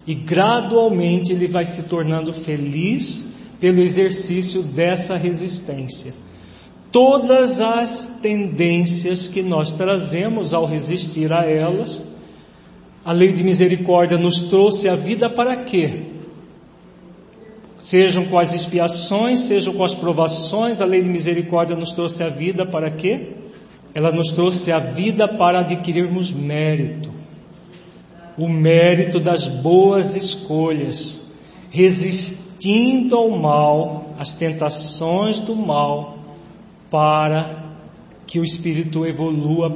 E gradualmente ele vai se tornando feliz pelo exercício dessa resistência. Todas as tendências que nós trazemos ao resistir a elas, a lei de misericórdia nos trouxe a vida para quê? Sejam com as expiações, sejam com as provações, a lei de misericórdia nos trouxe a vida para quê? Ela nos trouxe a vida para adquirirmos mérito. O mérito das boas escolhas, resistindo ao mal, às tentações do mal, para que o espírito evolua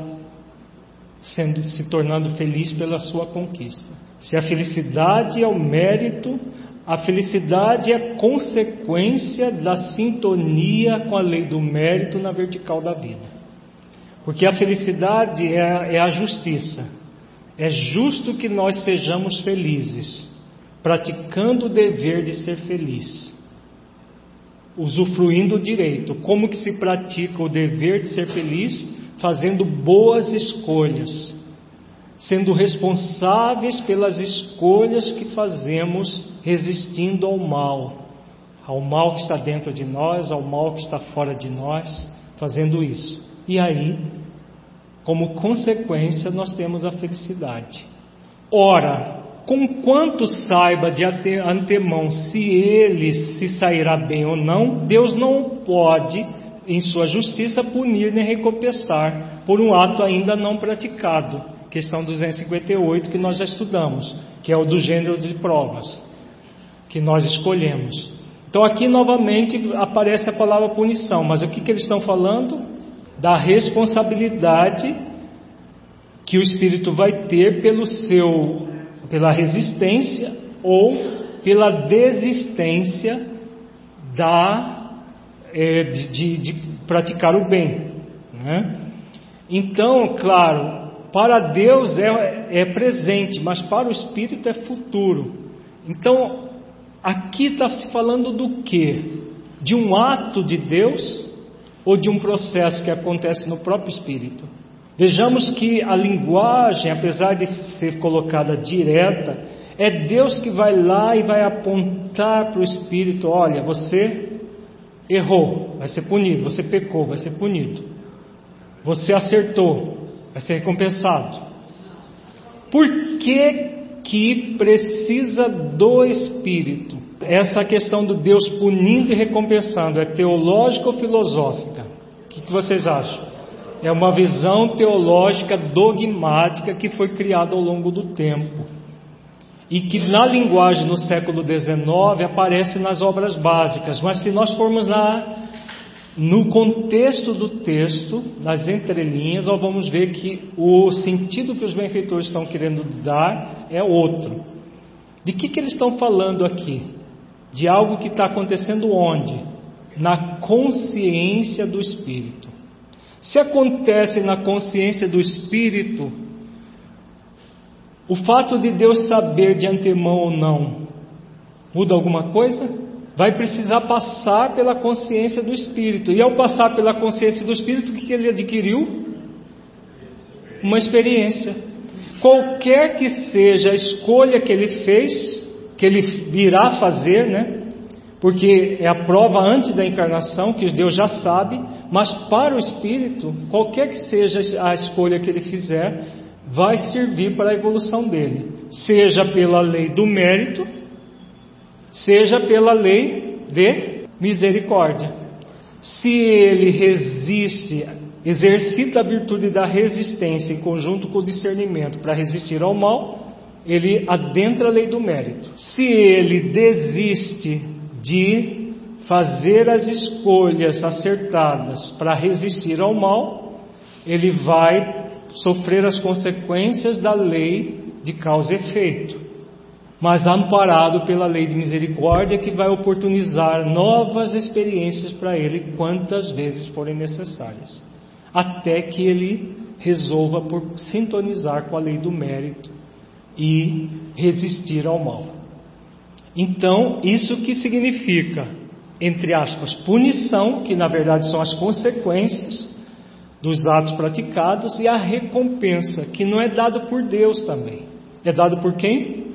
se tornando feliz pela sua conquista. Se a felicidade é o mérito, a felicidade é consequência da sintonia com a lei do mérito na vertical da vida. Porque a felicidade é a justiça. É justo que nós sejamos felizes, praticando o dever de ser feliz, usufruindo o direito. Como que se pratica o dever de ser feliz? Fazendo boas escolhas, sendo responsáveis pelas escolhas que fazemos, resistindo ao mal que está dentro de nós, ao mal que está fora de nós, fazendo isso. E aí, como consequência, nós temos a felicidade. Ora, conquanto saiba de antemão se ele se sairá bem ou não, Deus não pode, em sua justiça, punir nem recompensar por um ato ainda não praticado. Questão 258 que nós já estudamos, que é o do gênero de provas que nós escolhemos. Então aqui novamente aparece a palavra punição, mas o que eles estão falando? Da responsabilidade que o espírito vai ter pela resistência ou pela desistência de praticar o bem, né? Então, claro, para Deus é presente, mas para o espírito é futuro. Então, aqui está se falando do quê? De um ato de Deus ou de um processo que acontece no próprio espírito? Vejamos que a linguagem, apesar de ser colocada direta, é Deus que vai lá e vai apontar para o espírito: olha, você errou, vai ser punido; você pecou, vai ser punido; você acertou, vai ser recompensado. Por que precisa do espírito? Essa questão do Deus punindo e recompensando é teológica ou filosófica? O que vocês acham? É uma visão teológica dogmática que foi criada ao longo do tempo e que na linguagem no século XIX aparece nas obras básicas. Mas se nós formos lá no contexto do texto, nas entrelinhas, nós vamos ver que o sentido que os benfeitores estão querendo dar é outro. De que eles estão falando aqui? De algo que está acontecendo onde? Na consciência do espírito. Se acontece na consciência do espírito, o fato de Deus saber de antemão ou não muda alguma coisa? Vai precisar passar pela consciência do espírito. E ao passar pela consciência do espírito, o que ele adquiriu? Uma experiência. Qualquer que seja a escolha que ele fez, que ele virá fazer, né? Porque é a prova antes da encarnação, que Deus já sabe, mas para o espírito, qualquer que seja a escolha que ele fizer, vai servir para a evolução dele, seja pela lei do mérito, seja pela lei de misericórdia. Se ele resiste, exercita a virtude da resistência em conjunto com o discernimento para resistir ao mal, ele adentra a lei do mérito. Se ele desiste de fazer as escolhas acertadas para resistir ao mal, ele vai sofrer as consequências da lei de causa e efeito, mas amparado pela lei de misericórdia, que vai oportunizar novas experiências para ele quantas vezes forem necessárias, até que ele resolva por sintonizar com a lei do mérito e resistir ao mal. Então, isso que significa, entre aspas, punição, que na verdade são as consequências dos atos praticados, e a recompensa, que não é dado por Deus também. É dado por quem?